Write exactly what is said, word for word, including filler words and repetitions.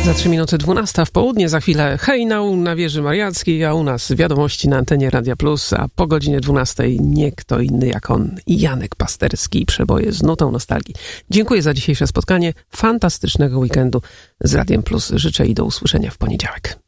Za trzy minuty dwunasta w południe, za chwilę hejnał na wieży Mariackiej, a u nas wiadomości na antenie Radia Plus, a po godzinie dwunastej nie kto inny jak on, Janek Pasterski i przeboje z nutą nostalgii. Dziękuję za dzisiejsze spotkanie, fantastycznego weekendu z Radiem Plus życzę i do usłyszenia w poniedziałek.